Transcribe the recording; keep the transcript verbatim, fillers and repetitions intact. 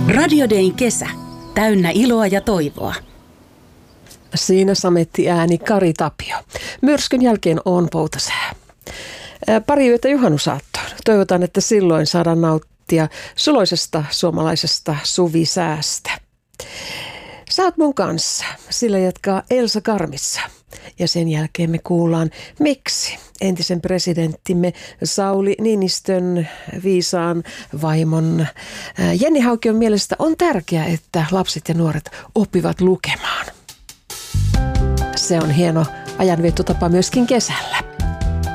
Radio Dayn kesä. Täynnä iloa ja toivoa. Siinä sametti ääni Kari Tapio. Myrskyn jälkeen on poutasää. Pari yötä juhannusaattoon. Toivotaan, että silloin saadaan nauttia suloisesta suomalaisesta suvisäästä. Sä oot mun kanssa. Sillä jatkaa Elsa Karmissa. Ja sen jälkeen me kuullaan, miksi entisen presidenttimme Sauli Niinistön viisaan vaimon Jenni Haukion mielestä on tärkeää, että lapset ja nuoret oppivat lukemaan. Se on hieno ajanviettotapa myöskin kesällä.